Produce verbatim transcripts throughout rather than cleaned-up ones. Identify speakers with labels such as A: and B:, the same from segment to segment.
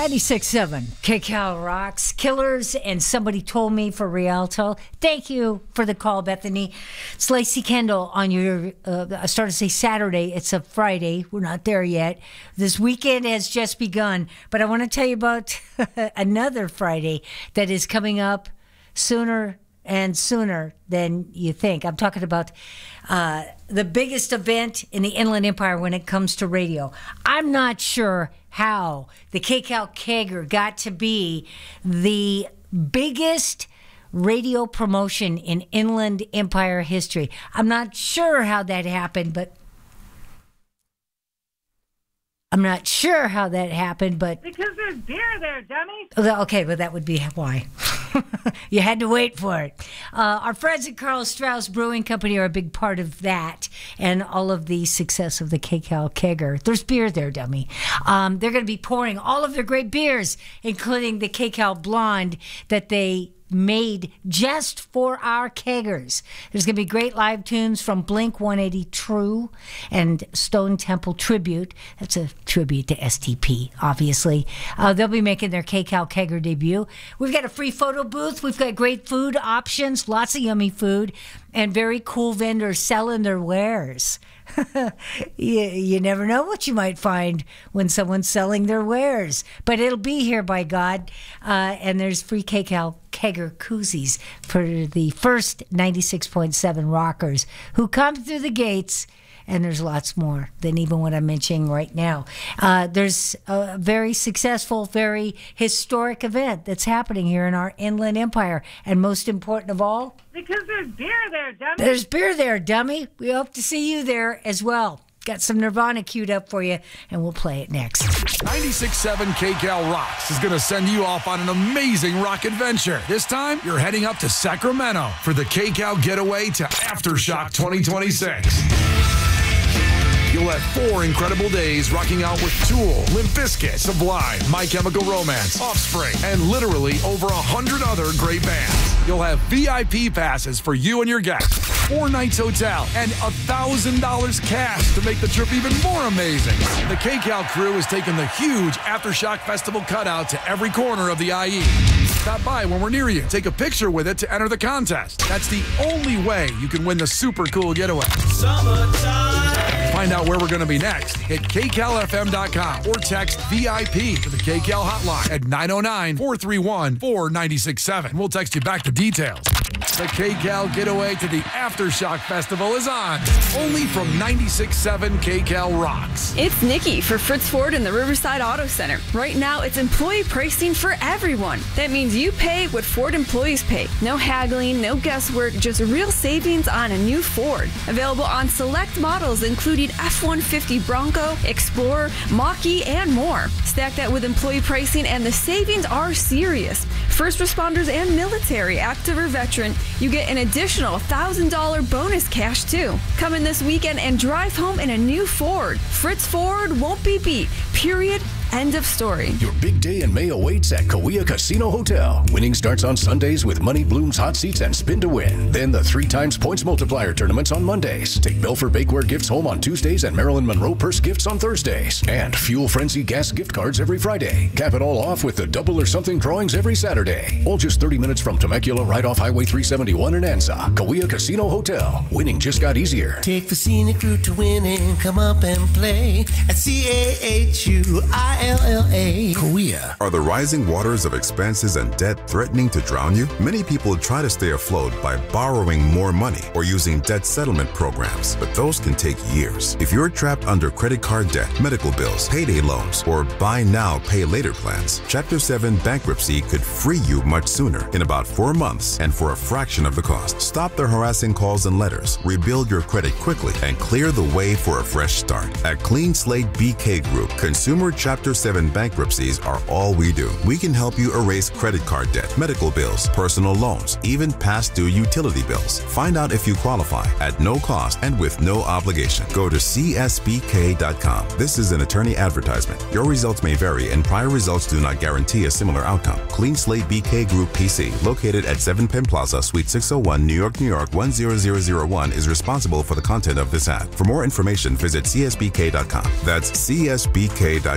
A: ninety-six point seven K C A L rocks. Killers and Somebody Told Me for Rialto. Thank you for the call, Bethany. It's Lacey Kendall on your, uh, I started to say Saturday. It's a Friday. We're not there yet. This weekend has just begun. But I want to tell you about another Friday that is coming up sooner and sooner than you think. I'm talking about uh, the biggest event in the Inland Empire when it comes to radio. I'm not sure how the K C A L Kegger got to be the biggest radio promotion in Inland Empire history. I'm not sure how that happened, but I'm not sure how that happened, but...
B: Because there's beer there, dummy.
A: Okay, well, that would be why. You had to wait for it. Uh, our friends at Karl Strauss Brewing Company are a big part of that and all of the success of the K C A L Kegger. There's beer there, dummy. Um, they're going to be pouring all of their great beers, including the K C A L Blonde that they made just for our keggers. There's going to be great live tunes from Blink one eighty True and Stone Temple Tribute. That's a tribute to S T P, obviously. Uh, they'll be making their K C A L Kegger debut. We've got a free photo booth. We've got great food options, lots of yummy food, and very cool vendors selling their wares. you, you never know what you might find when someone's selling their wares. But it'll be here, by God. Uh, and there's free K C A L Kegger koozies for the first ninety-six point seven rockers who come through the gates. And there's lots more than even what I'm mentioning right now. Uh, there's a very successful, very historic event that's happening here in our Inland Empire. And most important of all...
B: Because there's beer there, dummy.
A: There's beer there, dummy. We hope to see you there as well. Got some Nirvana queued up for you, and we'll play it next.
C: ninety-six point seven K C A L Rocks is going to send you off on an amazing rock adventure. This time, you're heading up to Sacramento for the K C A L Getaway to Aftershock twenty twenty-six. You'll have four incredible days rocking out with Tool, Limp Bizkit, Sublime, My Chemical Romance, Offspring, and literally over a hundred other great bands. You'll have V I P passes for you and your guests, four nights hotel, and one thousand dollars cash to make the trip even more amazing. The K C A L crew is taking the huge Aftershock Festival cutout to every corner of the I E. Stop by when we're near you. Take a picture with it to enter the contest. That's the only way you can win the super cool getaway. Summertime. Find out where we're going to be next. Hit K C A L F M dot com or text V I P to the K C A L hotline at nine oh nine, four three one, four nine six seven. We'll text you back the details. The K C A L Getaway to the Aftershock Festival is on. Only from ninety-six point seven K C A L Rocks.
D: It's Nikki for Fritz Ford in the Riverside Auto Center. Right now, it's employee pricing for everyone. That means you pay what Ford employees pay. No haggling, no guesswork, just real savings on a new Ford. Available on select models, including F one fifty Bronco, Explorer, Mach-E, and more. Stack that with employee pricing, and the savings are serious. First responders and military, active or veteran, you get an additional one thousand dollars bonus cash, too. Come in this weekend and drive home in a new Ford. Fritz Ford won't be beat. Period. End of story.
E: Your big day in May awaits at Kauai Casino Hotel. Winning starts on Sundays with Money Blooms Hot Seats and Spin to Win. Then the three times points multiplier tournaments on Mondays. Take Belfer Bakeware gifts home on Tuesdays and Marilyn Monroe purse gifts on Thursdays. And Fuel Frenzy gas gift cards every Friday. Cap it all off with the double or something drawings every Saturday. All just thirty minutes from Temecula right off Highway three seventy-one in Anza. Kauai Casino Hotel. Winning just got easier.
F: Take the scenic route to winning. Come up and play at C A H U I L L A. Kauai.
G: Are the rising waters of expenses and debt threatening to drown you? Many people try to stay afloat by borrowing more money or using debt settlement programs, but those can take years. If you're trapped under credit card debt, medical bills, payday loans, or buy now, pay later plans, Chapter seven bankruptcy could free you much sooner, in about four months and for a fraction of the cost. Stop the harassing calls and letters, rebuild your credit quickly, and clear the way for a fresh start. At Clean Slate B K Group, consumer Chapter seven bankruptcies are all we do. We can help you erase credit card debt, medical bills, personal loans, even past due utility bills. Find out if you qualify at no cost and with no obligation. Go to C S B K dot com. This is an attorney advertisement. Your results may vary and prior results do not guarantee a similar outcome. Clean Slate B K Group P C, located at seven Penn Plaza, Suite six oh one, New York, New York one zero zero zero one, is responsible for the content of this ad. For more information, visit C S B K dot com. That's C S B K dot com.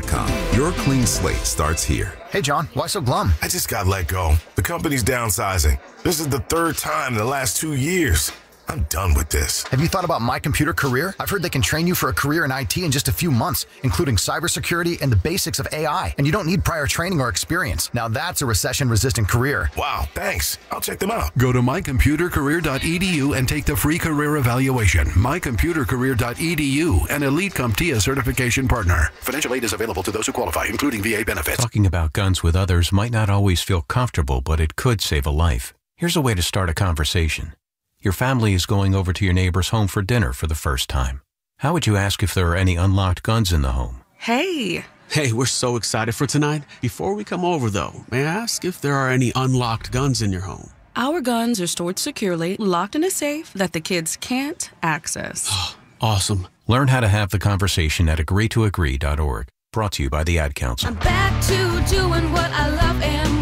G: Your clean slate starts here.
H: Hey, John, why so glum?
I: I just got let go. The company's downsizing. This is the third time in the last two years. I'm done with this.
H: Have you thought about My Computer Career? I've heard they can train you for a career in I T in just a few months, including cybersecurity and the basics of A I. And you don't need prior training or experience. Now that's a recession-resistant career.
I: Wow, thanks. I'll check them out.
J: Go to my computer career dot e d u and take the free career evaluation. my computer career dot e d u, an Elite CompTIA certification partner. Financial aid is available to those who qualify, including V A benefits.
K: Talking about guns with others might not always feel comfortable, but it could save a life. Here's a way to start a conversation. Your family is going over to your neighbor's home for dinner for the first time. How would you ask if there are any unlocked guns in the home?
L: Hey. Hey, we're so excited for tonight. Before we come over, though, may I ask if there are any unlocked guns in your home?
M: Our guns are stored securely, locked in a safe that the kids can't access.
L: Awesome.
K: Learn how to have the conversation at agree to agree dot org. Brought to you by the Ad Council.
N: I'm back to doing what I love and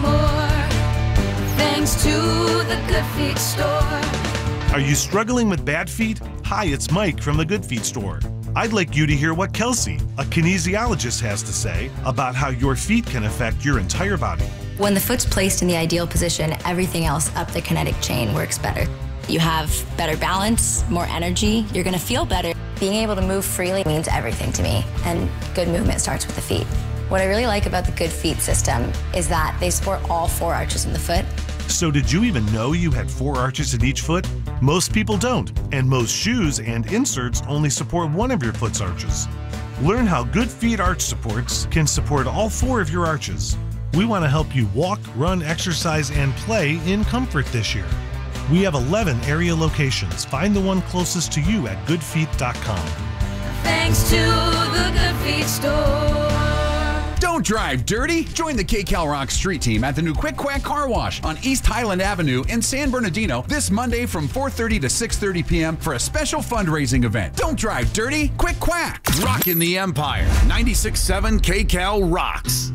N: more. Thanks to the Good Feet store.
O: Are you struggling with bad feet? Hi, it's Mike from the Good Feet store. I'd like you to hear what Kelsey, a kinesiologist, has to say about how your feet can affect your entire body.
P: When the foot's placed in the ideal position, everything else up the kinetic chain works better. You have better balance, more energy, you're gonna feel better. Being able to move freely means everything to me, and good movement starts with the feet. What I really like about the Good Feet system is that they support all four arches in the foot.
O: So did you even know you had four arches in each foot? Most people don't, and most shoes and inserts only support one of your foot's arches. Learn how Good Feet arch supports can support all four of your arches. We want to help you walk, run, exercise, and play in comfort this year. We have eleven area locations. Find the one closest to you at good feet dot com.
N: Thanks to the Good Feet store.
Q: Don't drive dirty. Join the K-Cal Rock Street Team at the new Quick Quack Car Wash on East Highland Avenue in San Bernardino this Monday from four thirty to six thirty p.m. for a special fundraising event. Don't drive dirty. Quick Quack.
C: Rockin' the Empire. ninety-six point seven K-Cal rocks.